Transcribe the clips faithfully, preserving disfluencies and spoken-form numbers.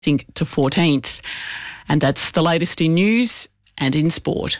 to fourteenth. And that's the latest in news and in sport.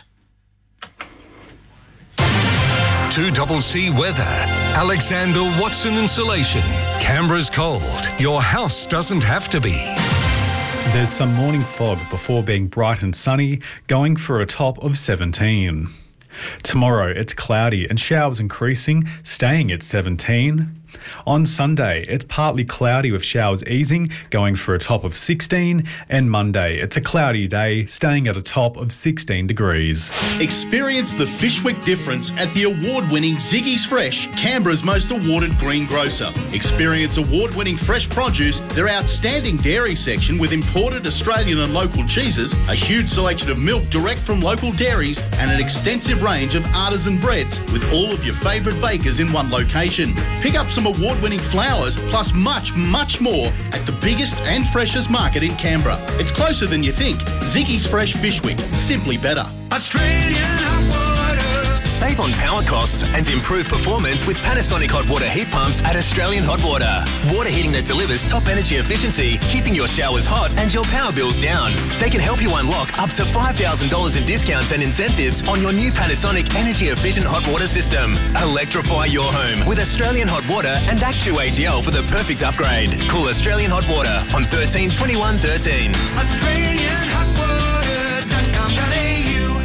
two C C weather. Alexander Watson Insulation. Canberra's cold. Your house doesn't have to be. There's some morning fog before being bright and sunny, going for a top of seventeen. Tomorrow it's cloudy and showers increasing, staying at seventeen. On Sunday, it's partly cloudy with showers easing, going for a top of sixteen. And Monday, it's a cloudy day, staying at a top of sixteen degrees. Experience the Fishwick difference at the award-winning Ziggy's Fresh, Canberra's most awarded greengrocer. Experience award-winning fresh produce, their outstanding dairy section with imported Australian and local cheeses, a huge selection of milk direct from local dairies, and an extensive range of artisan breads with all of your favourite bakers in one location. Pick up some award-winning flowers, plus much, much more at the biggest and freshest market in Canberra. It's closer than you think. Ziggy's Fresh Fishwick. Simply better. Australian hot water. Save on power costs and improve performance with Panasonic hot water heat pumps at Australian Hot Water. Water heating that delivers top energy efficiency, keeping your showers hot and your power bills down. They can help you unlock up to five thousand dollars in discounts and incentives on your new Panasonic energy efficient hot water system. Electrify your home with Australian Hot Water and Actu A G L for the perfect upgrade. Call Australian Hot Water on thirteen twenty-one thirteen. Australian Hot Water dot com dot a u.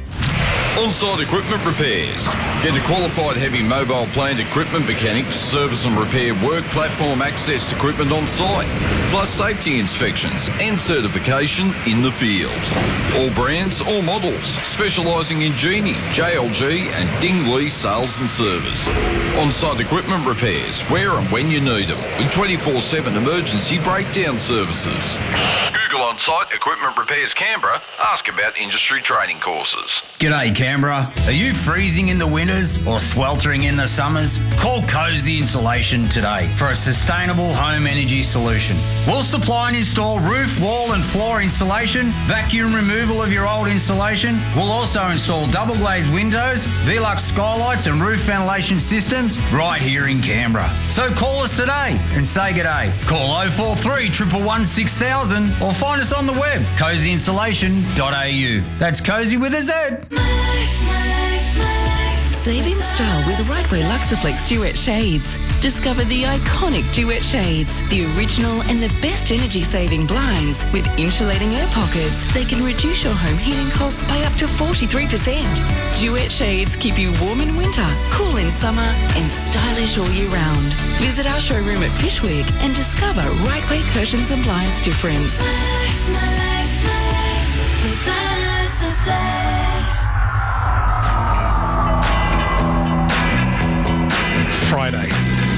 On-site equipment repairs. Get a qualified heavy mobile plant equipment mechanic to service and repair work platform access equipment on site, plus safety inspections and certification in the field. All brands, all models, specialising in Genie, J L G and Ding Lee sales and service. On-site equipment repairs, where and when you need them, with twenty-four seven emergency breakdown services. Google On-Site Equipment Repairs Canberra. Ask about industry training courses. G'day Canberra. Are you freezing in the winters or sweltering in the summers? Call Cozy Insulation today for a sustainable home energy solution. We'll supply and install roof, wall and floor insulation, vacuum removal of your old insulation. We'll also install double glazed windows, Velux skylights and roof ventilation systems right here in Canberra. So call us today and say g'day. Call oh four three, one one one, six thousand or find us on the web, cozy insulation dot a u. That's Cozy with a Z. My life, my life, my life. Save in style with Rightway Luxaflex Duet Shades. Discover the iconic Duet Shades, the original and the best energy-saving blinds with insulating air pockets. They can reduce your home heating costs by up to forty-three percent. Duet Shades keep you warm in winter, cool in summer and stylish all year round. Visit our showroom at Fishwick and discover Rightway Curtains and Blinds difference. My life, my life, my life with Luxaflex. Friday.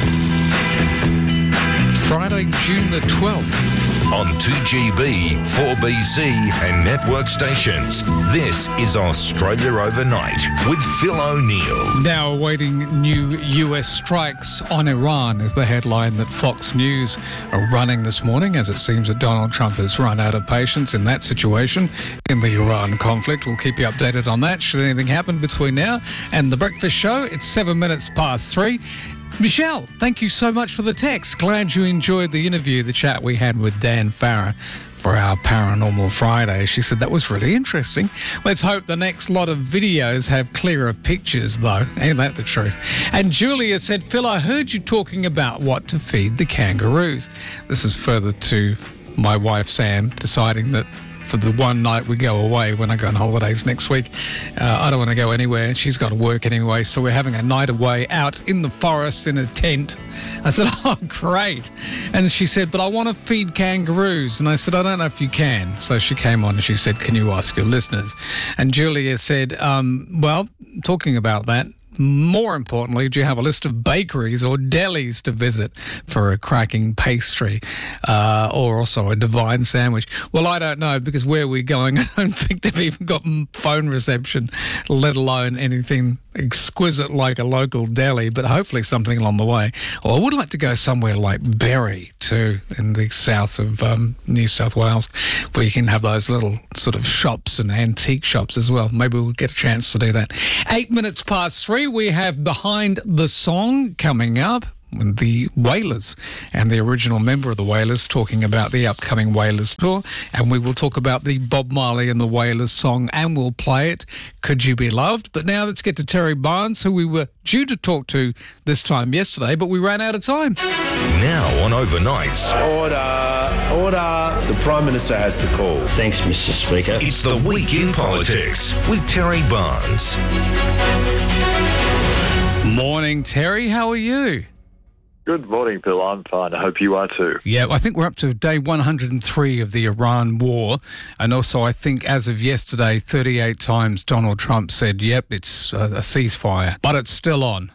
Friday, June the twelfth. On two G B, four B C and network stations, this is Australia Overnight with Phil O'Neill. Now awaiting new U S strikes on Iran is the headline that Fox News are running this morning, as it seems that Donald Trump has run out of patience in that situation in the Iran conflict. We'll keep you updated on that should anything happen between now and the breakfast show. It's seven minutes past three. Michelle, thank you so much for the text. Glad you enjoyed the interview, the chat we had with Dan Farrer for our Paranormal Friday. She said that was really interesting. Let's hope the next lot of videos have clearer pictures, though. Ain't that the truth? And Julia said, Phil, I heard you talking about what to feed the kangaroos. This is further to my wife, Sam, deciding that for the one night we go away when I go on holidays next week. Uh, I don't want to go anywhere. She's got to work anyway, so we're having a night away out in the forest in a tent. I said, oh, great. And she said, but I want to feed kangaroos. And I said, I don't know if you can. So she came on and she said, can you ask your listeners? And Julia said, um, well, talking about that, more importantly, do you have a list of bakeries or delis to visit for a cracking pastry uh, or also a divine sandwich? Well, I don't know, because where we're going, I don't think they've even got phone reception, let alone anything exquisite like a local deli, but hopefully something along the way. Or I would like to go somewhere like Berry too, in the south of um, New South Wales, where you can have those little sort of shops and antique shops as well. Maybe we'll get a chance to do that. Eight minutes past three, we have Behind the Song coming up. the Wailers and the original member of the Wailers, talking about the upcoming Wailers tour. And we will talk about the Bob Marley and the Wailers song, and we'll play it, Could You Be Loved? But now let's get to Terry Barnes, who we were due to talk to this time yesterday, but we ran out of time. Now on Overnights. Order, order. The Prime Minister has the call. Thanks, Mister Speaker. It's the Week in Politics with Terry Barnes. Morning, Terry. How are you? Good morning, Bill. I'm fine. I hope you are too. Yeah, I think we're up to day one hundred three of the Iran war. And also, I think as of yesterday, thirty-eight times Donald Trump said, yep, it's a, a ceasefire. But it's still on.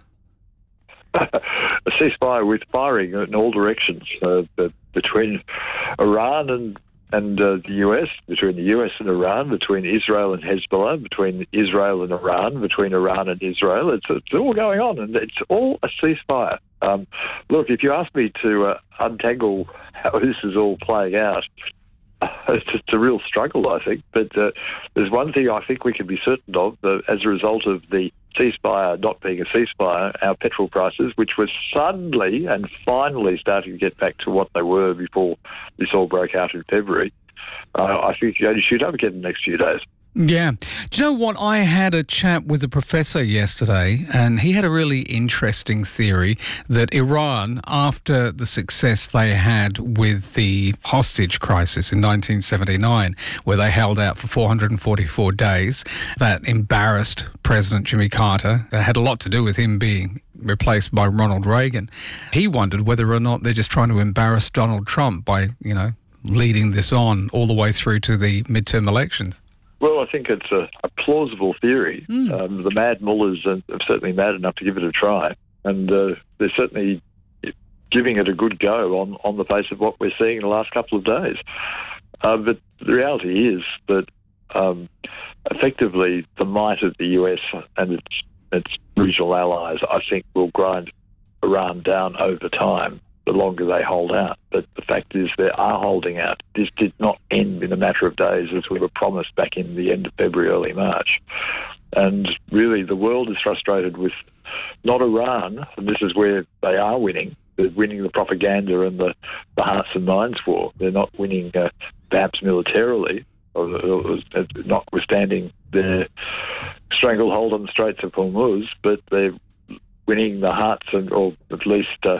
A ceasefire with firing in all directions uh, between Iran and and uh, the U S, between the U S and Iran, between Israel and Hezbollah, between Israel and Iran, between Iran and Israel. It's, it's all going on, and it's all a ceasefire. Um, look, if you ask me to uh, untangle how this is all playing out, it's just a real struggle, I think. But uh, there's one thing I think we can be certain of, uh, as a result of the ceasefire not being a ceasefire, our petrol prices, which were suddenly and finally starting to get back to what they were before this all broke out in February, uh, I think you're going to shoot up again in the next few days. Yeah. Do you know what? I had a chat with a professor yesterday, and he had a really interesting theory that Iran, after the success they had with the hostage crisis in nineteen seventy-nine, where they held out for four hundred forty-four days, that embarrassed President Jimmy Carter. It had a lot to do with him being replaced by Ronald Reagan. He wondered whether or not they're just trying to embarrass Donald Trump by, you know, leading this on all the way through to the midterm elections. Well, I think it's a, a plausible theory. Mm. Um, the mad mullahs are, are certainly mad enough to give it a try, and uh, they're certainly giving it a good go on, on the face of what we're seeing in the last couple of days. Uh, but the reality is that um, effectively the might of the U S and its, its regional allies, I think, will grind Iran down over time, the longer they hold out. But the fact is they are holding out. This did not end in a matter of days, as we were promised back in the end of February, early March. And really the world is frustrated with not Iran, and this is where they are winning. They're winning the propaganda and the, the hearts and minds war. They're not winning uh, perhaps militarily, or, or, or notwithstanding their stranglehold on the Straits of Hormuz, but they're winning the hearts and, or at least uh,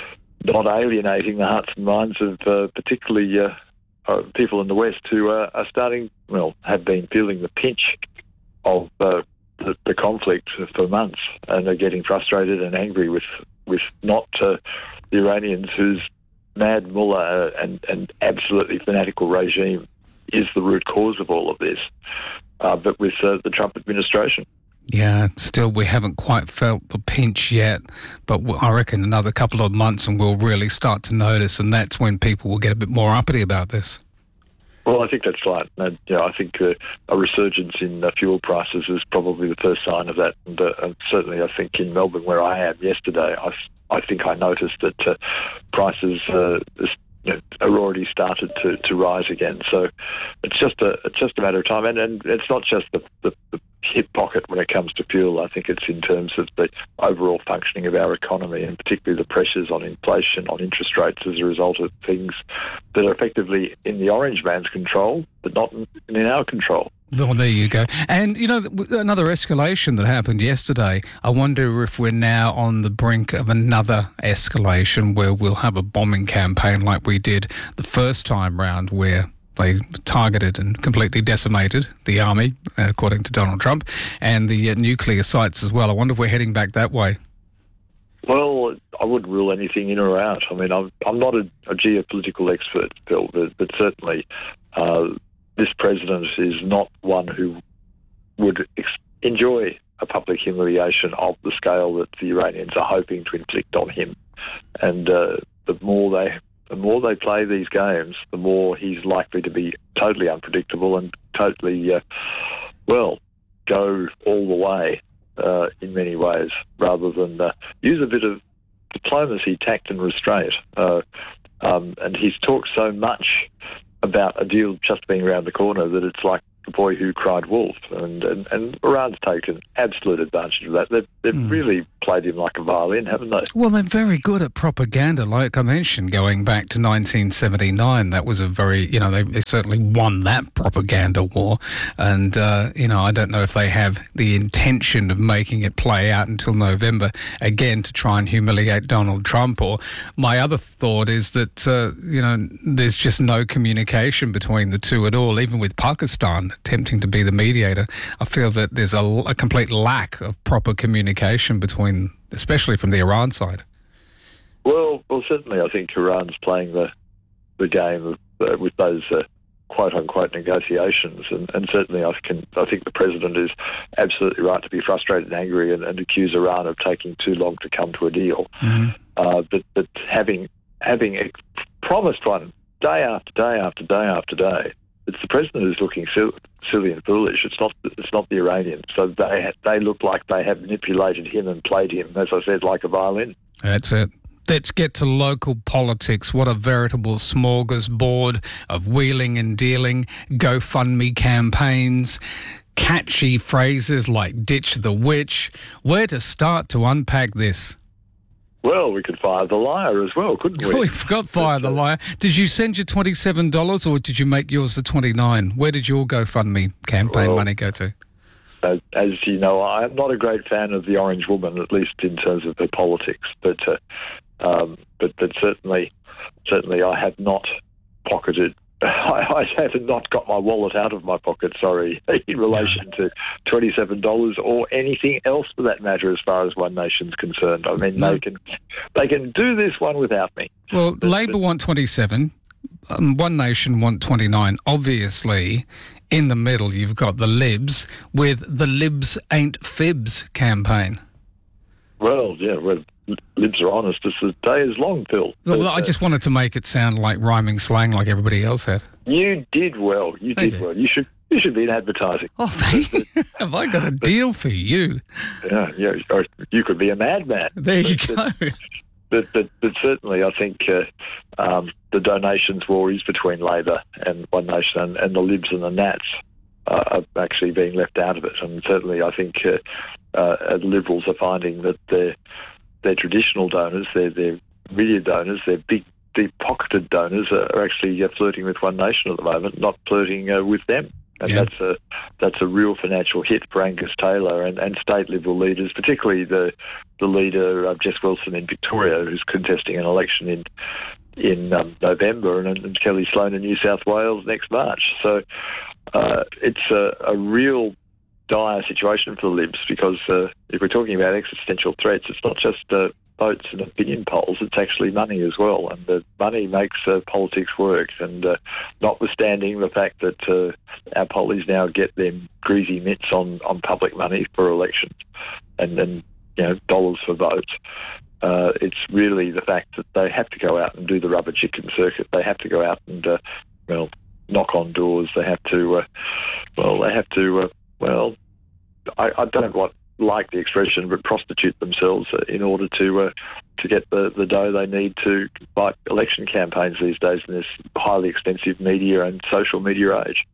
not alienating the hearts and minds of uh, particularly uh, uh, people in the West who uh, are starting, well, have been feeling the pinch of uh, the, the conflict for months, and are getting frustrated and angry with, with not uh, the Iranians, whose mad mullah and, and absolutely fanatical regime is the root cause of all of this, uh, but with uh, the Trump administration. Yeah, still we haven't quite felt the pinch yet, but I reckon another couple of months and we'll really start to notice, and that's when people will get a bit more uppity about this. Well, I think that's right. And, you know, I think uh, a resurgence in uh, fuel prices is probably the first sign of that. And, uh, and certainly I think in Melbourne, where I am yesterday, I, I think I noticed that uh, prices uh, is, you know, are already started to, to rise again. So it's just a it's just a matter of time. And, and it's not just the, the, the hip pocket when it comes to fuel. I think it's in terms of the overall functioning of our economy, and particularly the pressures on inflation, on interest rates as a result of things that are effectively in the orange man's control, but not in, in our control. Well, there you go. And, you know, another escalation that happened yesterday, I wonder if we're now on the brink of another escalation where we'll have a bombing campaign like we did the first time round, where they targeted and completely decimated the army, according to Donald Trump, and the uh, nuclear sites as well. I wonder if we're heading back that way. Well, I wouldn't rule anything in or out. I mean, I'm, I'm not a, a geopolitical expert, Bill, but, but certainly uh, this president is not one who would ex- enjoy a public humiliation of the scale that the Iranians are hoping to inflict on him. And uh, the more they the more they play these games, the more he's likely to be totally unpredictable and totally, uh, well, go all the way uh, in many ways, rather than uh, use a bit of diplomacy, tact and restraint. Uh, um, and he's talked so much about a deal just being around the corner that it's like the boy who cried wolf, and, and, and Iran's taken absolute advantage of that. They've, they've mm. really played him like a violin, haven't they? Well, they're very good at propaganda, like I mentioned, going back to nineteen seventy-nine. That was a very, you know, they, they certainly won that propaganda war. And, uh, you know, I don't know if they have the intention of making it play out until November, again, to try and humiliate Donald Trump. Or my other thought is that, uh, you know, there's just no communication between the two at all, even with Pakistan attempting to be the mediator. I feel that there's a, a complete lack of proper communication between, especially from the Iran side. Well, well, certainly I think Iran's playing the the game of, uh, with those uh, quote-unquote negotiations, and, and certainly I can I think the president is absolutely right to be frustrated and angry and, and accuse Iran of taking too long to come to a deal. Mm-hmm. Uh, but, but having having promised one day after day after day after day, it's the president who's looking sil- silly and foolish. It's not. It's not the Iranians. So they ha- they look like they have manipulated him and played him, as I said, like a violin. That's it. Let's get to local politics. What a veritable smorgasbord of wheeling and dealing, GoFundMe campaigns, catchy phrases like "ditch the witch." Where to start to unpack this? Well, we could fire the liar as well, couldn't we? We forgot fire the liar. Did you send your twenty-seven dollars or did you make yours the twenty-nine dollars? Where did your GoFundMe campaign well, money go to? As, as you know, I'm not a great fan of the Orange Woman, at least in terms of her politics. But uh, um, but but certainly, certainly, I have not pocketed. I, I have not got my wallet out of my pocket, sorry, in relation to twenty-seven dollars or anything else for that matter as far as One Nation's concerned. I mean, no. they can they can do this one without me. Well, but, Labor but, want twenty-seven, um, One Nation want twenty-nine. Obviously, in the middle you've got the Libs with the Libs Ain't Fibs campaign. Well, yeah, well, Libs are honest as the day is long, Phil. Well, but, I just wanted to make it sound like rhyming slang like everybody else had. You did well. You Thank did you. well. You should you should be in advertising. Oh, thank you. Have I got a deal for you? Yeah, yeah. Or you could be a madman. There you but, go. But, but, but certainly I think uh, um, the donations war is between Labor and One Nation, and, and the Libs and the Nats uh, are actually being left out of it. And certainly I think uh, uh, Liberals are finding that their their traditional donors, their, their media donors, their big, deep-pocketed donors are, are actually uh, flirting with One Nation at the moment, not flirting uh, with them. And yeah. that's a that's a real financial hit for Angus Taylor and, and state Liberal leaders, particularly the the leader, uh, Jess Wilson in Victoria, who's contesting an election in in um, November, and, and Kelly Sloan in New South Wales next March. So uh, it's a, a real dire situation for the Libs, because uh, if we're talking about existential threats, it's not just uh, votes and opinion polls, it's actually money as well, and the money makes uh, politics work. And uh, notwithstanding the fact that uh, our pollies now get them greasy mitts on, on public money for elections and then, you know, dollars for votes, uh, it's really the fact that they have to go out and do the rubber chicken circuit. They have to go out and, uh, well, knock on doors. They have to, uh, well, they have to, uh, well, I, I don't want like the expression, but prostitute themselves in order to uh, to get the, the dough they need to fight election campaigns these days in this highly expensive media and social media age.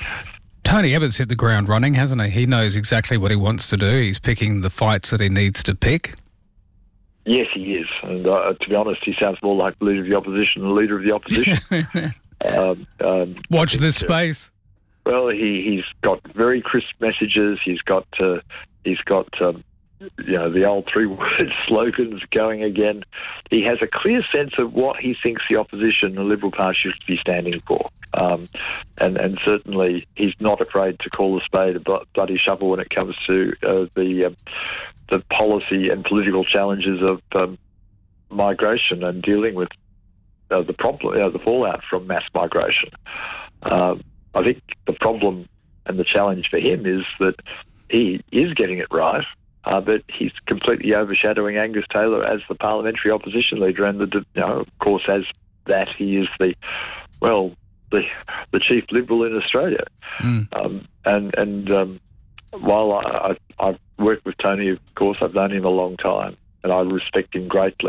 Tony Abbott's hit the ground running, hasn't he? He knows exactly what he wants to do. He's picking the fights that he needs to pick. Yes, he is. And uh, to be honest, he sounds more like the leader of the opposition than the leader of the opposition. um, um, Watch this space. Uh, well, he, he's got very crisp messages. He's got... Uh, He's got, um, you know, the old three-word slogans going again. He has a clear sense of what he thinks the opposition, the Liberal Party, should be standing for. Um, and, and certainly he's not afraid to call a spade a bloody shovel when it comes to uh, the um, the policy and political challenges of um, migration and dealing with uh, the problem, uh, the fallout from mass migration. Um, I think the problem and the challenge for him is that he is getting it right, uh, but he's completely overshadowing Angus Taylor as the parliamentary opposition leader, and the, you know, of course, as that he is the, well, the the chief Liberal in Australia. Mm. Um, and and um, while I, I, I've worked with Tony, of course, I've known him a long time, and I respect him greatly.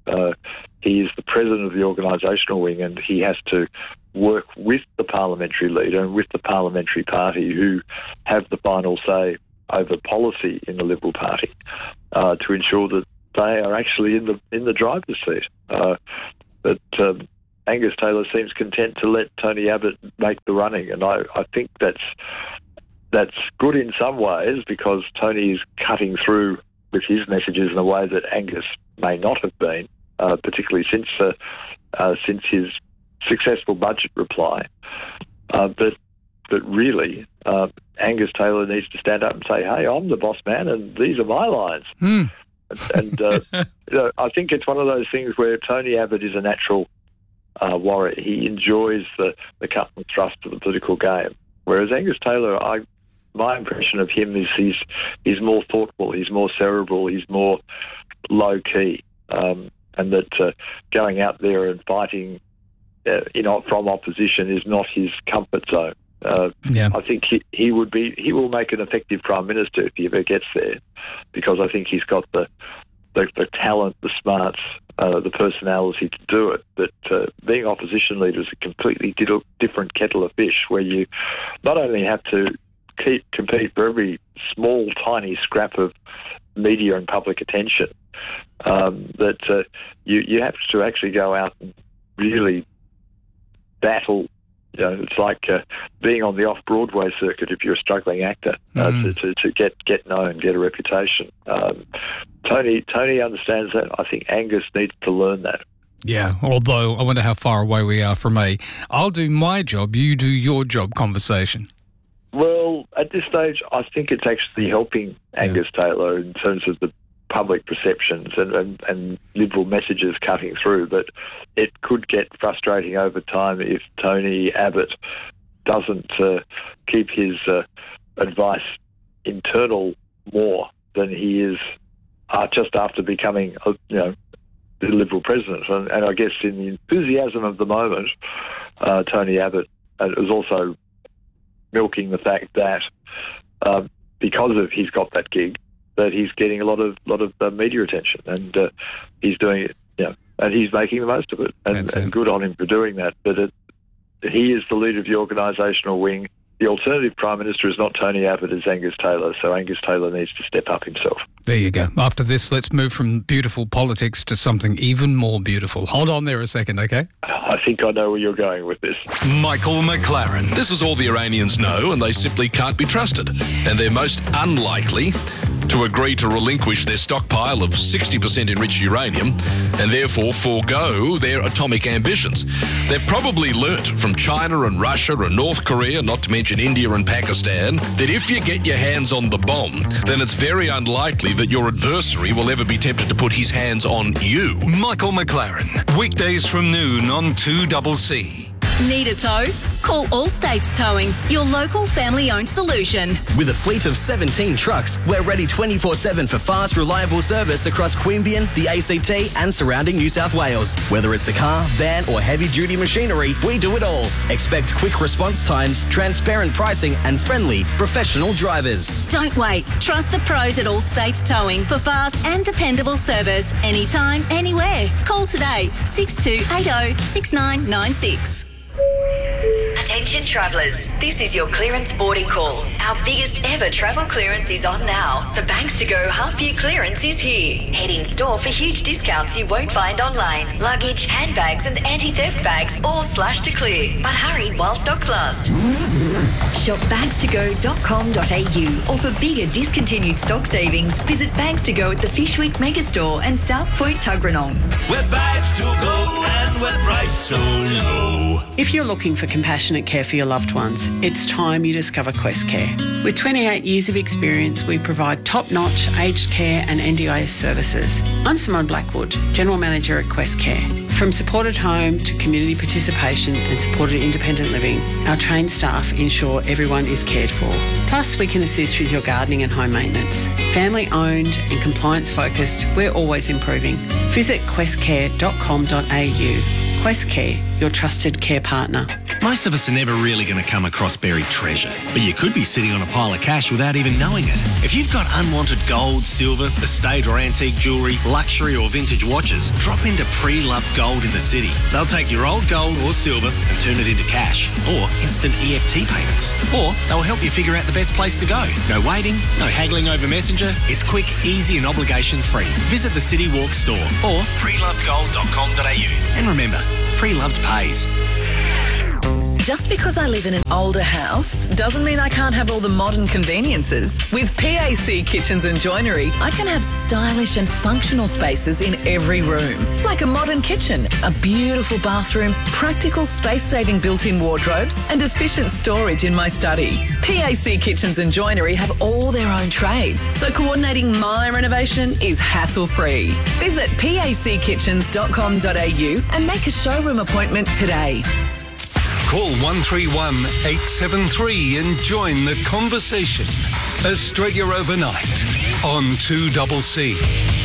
Uh, he is the president of the organisational wing, and he has to work with the parliamentary leader and with the parliamentary party, who have the final say over policy in the Liberal Party, uh, to ensure that they are actually in the in the driver's seat. Uh, but um, Angus Taylor seems content to let Tony Abbott make the running, and I, I think that's that's good in some ways, because Tony is cutting through with his messages in a way that Angus may not have been, uh, particularly since uh, uh, since his successful budget reply. Uh, but but really, uh, Angus Taylor needs to stand up and say, "Hey, I'm the boss man, and these are my lines." Mm. And uh, you know, I think it's one of those things where Tony Abbott is a natural uh, warrior. He enjoys the, the cut and thrust of the political game, whereas Angus Taylor, I, my impression of him is he's he's more thoughtful, he's more cerebral, he's more low key, um, and that uh, going out there and fighting, uh, you know, from opposition is not his comfort zone. Uh, yeah. I think he, he would be he will make an effective Prime Minister if he ever gets there, because I think he's got the the, the talent, the smarts, uh, the personality to do it. But uh, being opposition leader is a completely different kettle of fish, where you not only have to keep compete for every small, tiny scrap of media and public attention, um, that uh, you you have to actually go out and really battle. You know, it's like uh, being on the off-Broadway circuit if you're a struggling actor, uh, Mm. to, to, to get, get known, get a reputation. Um, Tony Tony understands that. I think Angus needs to learn that. Yeah, although I wonder how far away we are from a I'll do my job, you do your job conversation. Well, at this stage, I think it's actually helping Angus yeah. Taylor in terms of the public perceptions and, and, and Liberal messages cutting through, but it could get frustrating over time if Tony Abbott doesn't uh, keep his uh, advice internal more than he is uh, just after becoming, uh, you know, the Liberal president. And, and I guess in the enthusiasm of the moment, uh, Tony Abbott uh, is also milking the fact that uh, because of he's got that gig, that he's getting a lot of lot of uh, media attention, and uh, he's doing it, you know, and he's making the most of it, and, and good on him for doing that. But it, he is the leader of the organisational wing. The alternative Prime Minister is not Tony Abbott, it's Angus Taylor, so Angus Taylor needs to step up himself. There you go. After this, let's move from beautiful politics to something even more beautiful. Hold on there a second, okay? I think I know where you're going with this. Michael McLaren. This is all the Iranians know, and they simply can't be trusted. And they're most unlikely to agree to relinquish their stockpile of sixty percent enriched uranium and therefore forego their atomic ambitions. They've probably learnt from China and Russia and North Korea, not to mention India and Pakistan, that if you get your hands on the bomb, then it's very unlikely that your adversary will ever be tempted to put his hands on you. Michael McLaren, weekdays from noon on two C C. Need a tow? Call All States Towing, your local family-owned solution. With a fleet of seventeen trucks, we're ready twenty-four seven for fast, reliable service across Queanbeyan, the A C T and surrounding New South Wales. Whether it's a car, van or heavy-duty machinery, we do it all. Expect quick response times, transparent pricing and friendly, professional drivers. Don't wait. Trust the pros at All States Towing for fast and dependable service anytime, anywhere. Call today, six two eight zero, six nine nine six. Attention travellers, this is your clearance boarding call. Our biggest ever travel clearance is on now. The Banks to Go half year clearance is here. Head in store for huge discounts you won't find online. Luggage, handbags and anti-theft bags all slashed to clear. But hurry while stocks last. Shop bags to go dot com dot a u or for bigger discontinued stock savings, visit Bags to Go at the Fishwick Megastore and South Point Tuggeranong. We're bags to go and we're priced so low. If you're looking for compassionate care for your loved ones, it's time you discover Quest Care. With twenty-eight years of experience, we provide top-notch aged care and N D I S services. I'm Simone Blackwood, General Manager at Quest Care. From supported home to community participation and supported independent living, our trained staff ensure everyone is cared for. Plus, we can assist with your gardening and home maintenance. Family owned and compliance focused, we're always improving. Visit quest care dot com dot a u. QuestCare, your trusted care partner. Most of us are never really going to come across buried treasure, but you could be sitting on a pile of cash without even knowing it. If you've got unwanted gold, silver, estate or antique jewellery, luxury or vintage watches, drop into Pre-Loved Gold in the city. They'll take your old gold or silver and turn it into cash or instant E F T payments. Or they'll help you figure out the best place to go. No waiting, no haggling over Messenger. It's quick, easy and obligation free. Visit the City Walk store or pre loved gold dot com dot a u. And remember, Pre-Loved pays. Just because I live in an older house doesn't mean I can't have all the modern conveniences. With P A C Kitchens and Joinery, I can have stylish and functional spaces in every room. Like a modern kitchen, a beautiful bathroom, practical space-saving built-in wardrobes and efficient storage in my study. P A C Kitchens and Joinery have all their own trades, so coordinating my renovation is hassle-free. Visit p a c kitchens dot com dot a u and make a showroom appointment today. Call one three one, eight seven three and join the conversation. Australia Overnight on two C C.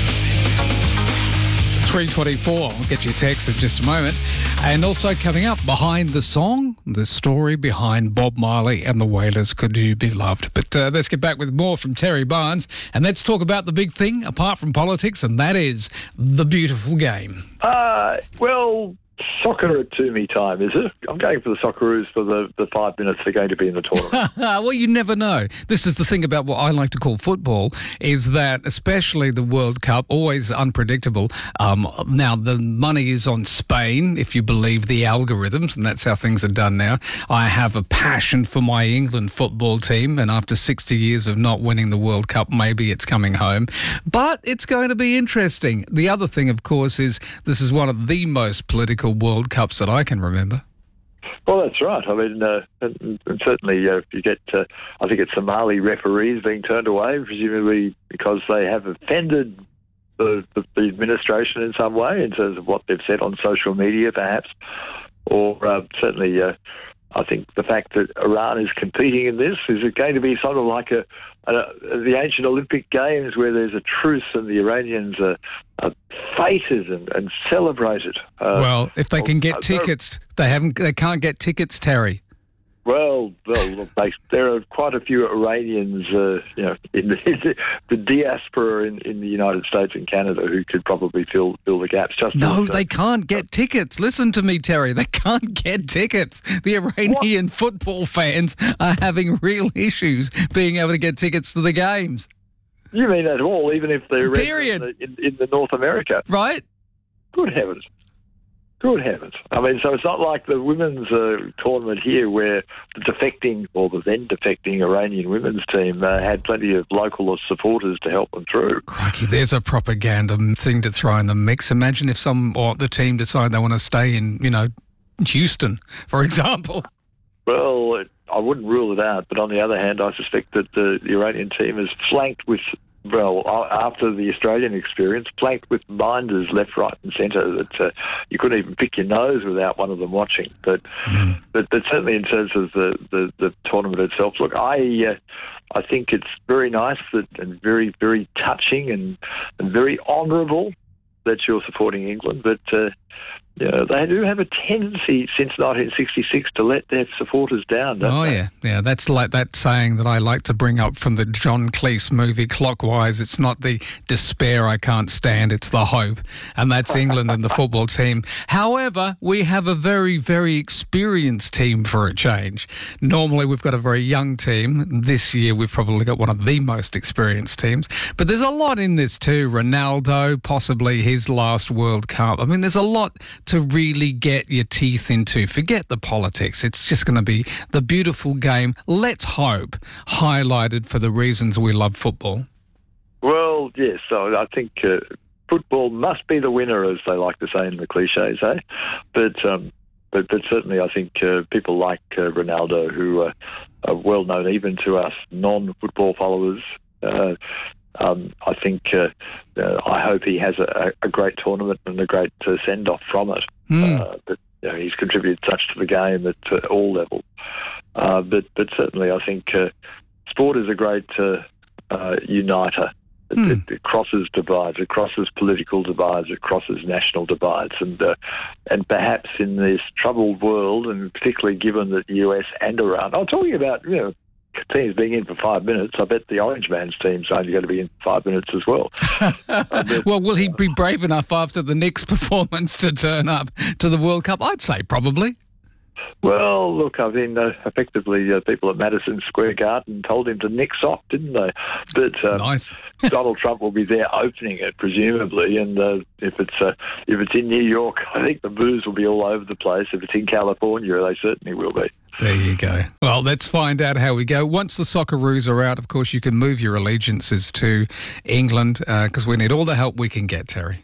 three twenty-four. I'll get your text in just a moment. And also coming up, behind the song, the story behind Bob Marley and the Wailers, Could You Be Loved? But uh, let's get back with more from Terry Barnes, and let's talk about the big thing, apart from politics, and that is the beautiful game. Uh, well... Soccer at Toomey time, is it? I'm going for the Socceroos for the, the five minutes they're going to be in the tournament. Well, you never know. This is the thing about what I like to call football, is that especially the World Cup, always unpredictable. Um, now, the money is on Spain, if you believe the algorithms, and that's how things are done now. I have a passion for my England football team, and after sixty years of not winning the World Cup, maybe it's coming home. But it's going to be interesting. The other thing, of course, is this is one of the most political World Cups that I can remember. Well, that's right. I mean, uh, and, and certainly uh, you get, uh, I think it's Somali referees being turned away, presumably because they have offended the, the, the administration in some way in terms of what they've said on social media, perhaps. Or uh, certainly, uh, I think the fact that Iran is competing in this, is it going to be sort of like a, a, the ancient Olympic Games where there's a truce and the Iranians are, are feted and, and celebrated? Uh, well, if they can get uh, tickets, they haven't. They can't get tickets, Terry. Well, well, look, they, there are quite a few Iranians, uh, you know, in the, in the diaspora in, in the United States and Canada who could probably fill fill the gaps. Just no, as, uh, they can't get tickets. Listen to me, Terry. They can't get tickets. The Iranian what? football fans are having real issues being able to get tickets to the games. You mean at all, even if they're Period. In, in, in the North America, right? Good heavens. Good heavens. I mean, so it's not like the women's uh, tournament here where the defecting, or the then defecting Iranian women's team uh, had plenty of local supporters to help them through. Crikey, there's a propaganda thing to throw in the mix. Imagine if some, or the team decide they want to stay in, you know, Houston, for example. Well, it, I wouldn't rule it out, but on the other hand, I suspect that the, the Iranian team is flanked with, well, after the Australian experience, flanked with minders left, right and centre that uh, you couldn't even pick your nose without one of them watching. But mm. but, but certainly in terms of the, the, the tournament itself, look, I uh, I think it's very nice that, and very, very touching and, and very honourable that you're supporting England, but uh, you know, they do have a tendency since nineteen sixty-six to let their supporters down, don't oh, they? yeah. Yeah, that's like that saying that I like to bring up from the John Cleese movie Clockwise. It's not the despair I can't stand, it's the hope. And that's England and the football team. However, we have a very, very experienced team for a change. Normally, we've got a very young team. This year, we've probably got one of the most experienced teams. But there's a lot in this too. Ronaldo, possibly his last World Cup. I mean, there's a lot to really get your teeth into. Forget the politics. It's just going to be the beautiful game, let's hope, highlighted for the reasons we love football. Well, yes, so I think uh, football must be the winner, as they like to say in the cliches, eh? But um, but, but certainly I think uh, people like uh, Ronaldo, who uh, are well known even to us non-football followers, uh, Um, I think, uh, uh, I hope he has a, a great tournament and a great uh, send-off from it. Mm. Uh, but you know, he's contributed such to the game at uh, all levels. Uh, but, but certainly I think uh, sport is a great uh, uh, uniter. It, Hmm. it, it crosses divides, it crosses political divides, it crosses national divides, and uh, and perhaps in this troubled world, and particularly given that the U S and Iran, I'm talking about, you know, teams being in for five minutes. I bet the Orange Man's team's only going to be in for five minutes as well. Well, will he be brave enough after the Knicks performance to turn up to the World Cup? I'd say probably. Well, look, I mean, uh, effectively, uh, people at Madison Square Garden told him to nick off, didn't they? But um, nice. Donald Trump will be there opening it, presumably, and uh, if it's uh, if it's in New York, I think the booze will be all over the place. If it's in California, they certainly will be. There you go. Well, let's find out how we go. Once the Socceroos are out, of course, you can move your allegiances to England because uh, we need all the help we can get, Terry.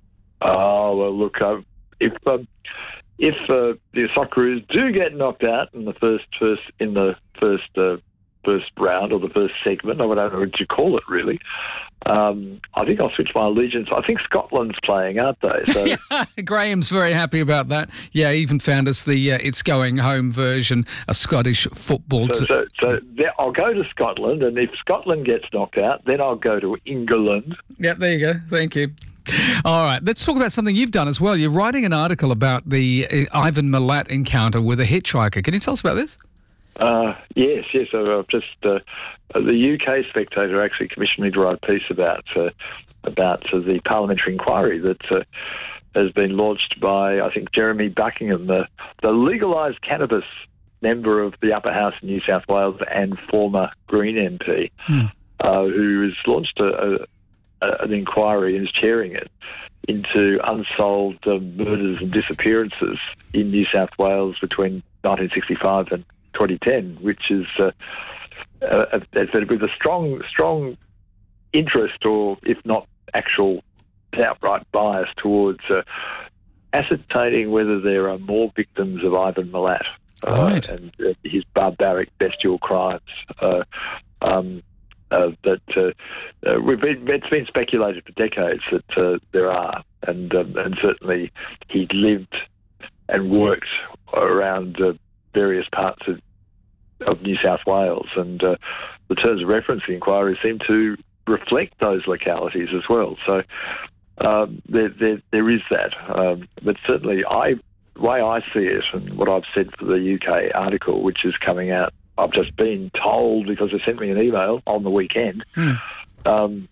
Oh, well, look, uh, if... Um, If uh, the Socceroos do get knocked out in the first, first in the first uh, first round or the first segment, I don't know what you call it really. Um, I think I'll switch my allegiance. I think Scotland's playing, aren't they? So Graham's very happy about that. Yeah, he even found us the uh, It's Going Home version, a Scottish football. So, t- so, so there, I'll go to Scotland, and if Scotland gets knocked out, then I'll go to England. Yep, there you go. Thank you. All right, let's talk about something you've done as well. You're writing an article about the uh, Ivan Milat encounter with a hitchhiker. Can you tell us about this? Uh, yes, yes. So I've just uh, the U K Spectator actually commissioned me to write a piece about uh, about uh, the parliamentary inquiry that uh, has been launched by, I think, Jeremy Buckingham, the the legalised cannabis member of the Upper House in New South Wales and former Green M P, Hmm. uh, who has launched a, a an inquiry and is chairing it into unsolved uh, murders and disappearances in New South Wales between nineteen sixty-five and twenty ten, which is uh, uh, with a strong, strong interest, or if not actual outright bias, towards uh, ascertaining whether there are more victims of Ivan Milat uh, Right. and uh, his barbaric, bestial crimes. Uh, um, Uh, that uh, uh, we've been, it's been speculated for decades that uh, there are, and um, and certainly he lived and worked around uh, various parts of of New South Wales, and uh, the terms of reference of the inquiry seem to reflect those localities as well. So um, there, there there is that, um, but certainly I the way I see it, and what I've said for the U K article, which is coming out. I've just been told, because they sent me an email on the weekend, Hmm. um,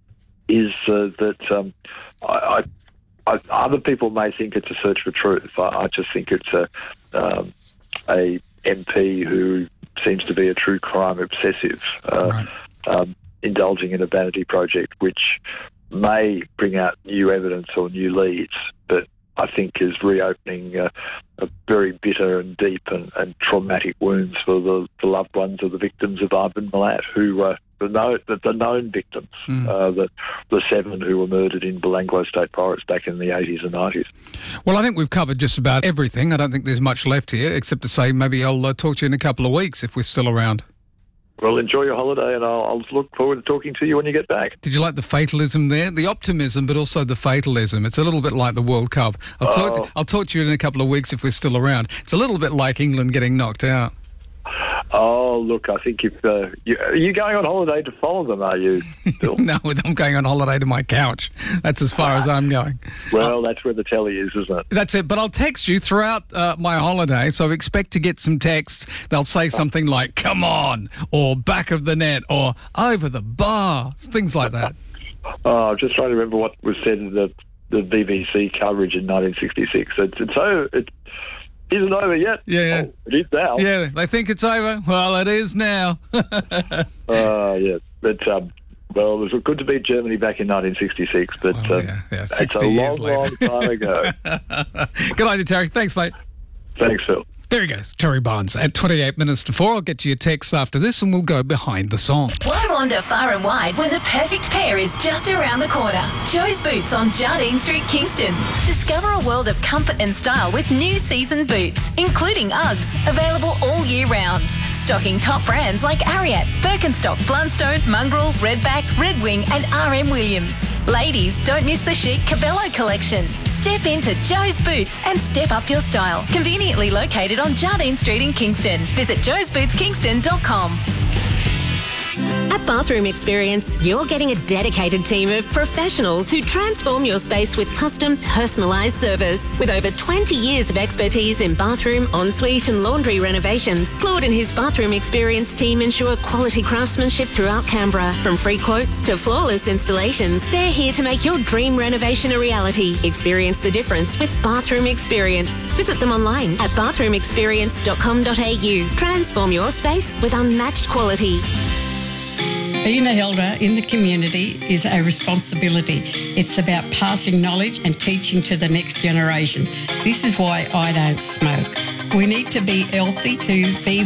is uh, that um, I, I, I, other people may think it's a search for truth. I, I just think it's a, um, a M P who seems to be a true crime obsessive, uh, Right. um, indulging in a vanity project, which may bring out new evidence or new leads, but I think is reopening uh, a very bitter and deep and, and traumatic wounds for the, the loved ones of the victims of Ivan Milat, who uh, the, know, the, the known victims, Mm. uh, the, the seven who were murdered in Belanglo State Forest back in the eighties and nineties. Well, I think we've covered just about everything. I don't think there's much left here, except to say maybe I'll uh, talk to you in a couple of weeks if we're still around. Well, enjoy your holiday, and I'll, I'll look forward to talking to you when you get back. Did you like the fatalism there? The optimism, but also the fatalism. It's a little bit like the World Cup. I'll, Oh. talk, I'll talk to you in a couple of weeks if we're still around. It's a little bit like England getting knocked out. Oh, look, I think if uh, you, are you going on holiday to follow them, are you, Bill? No, I'm going on holiday to my couch. That's as far as I'm going. Well, that's where the telly is, isn't it? That's it. But I'll text you throughout uh, my holiday, so expect to get some texts. They'll say something like, come on, or back of the net, or over the bar, things like that. Oh, I'm just trying to remember what was said in the, the B B C coverage in nineteen sixty-six. It's, it's so... It, isn't over yet. Yeah, yeah. Oh, it is now. Yeah, they think it's over. Well, it is now. Uh, yeah. But, um, well, it was good to beat Germany back in nineteen sixty-six, but Oh, um, yeah, yeah, it's sixty a long, years later. long time ago. Good idea, Terry. Thanks, mate. Thanks, Phil. There he goes, Terry Barnes. At twenty-eight minutes to four, I'll get you a text after this and we'll go behind the song. Why wander far and wide when the perfect pair is just around the corner? Joe's Boots on Jardine Street, Kingston. Discover a world of comfort and style with new season boots, including Uggs, available all year round. Stocking top brands like Ariat, Birkenstock, Blundstone, Mongrel, Redback, Red Wing and R M Williams. Ladies, don't miss the chic Cabello collection. Step into Joe's Boots and step up your style. Conveniently located on Jardine Street in Kingston. Visit joes boots kingston dot com. A At Bathroom Experience, you're getting a dedicated team of professionals who transform your space with custom, personalised service. With over twenty years of expertise in bathroom, ensuite and laundry renovations, Claude and his Bathroom Experience team ensure quality craftsmanship throughout Canberra. From free quotes to flawless installations, they're here to make your dream renovation a reality. Experience the difference with Bathroom Experience. Visit them online at bathroom experience dot com dot a u. Transform your space with unmatched quality. Being an elder in the community is a responsibility. It's about passing knowledge and teaching to the next generation. This is why I don't smoke. We need to be healthy to be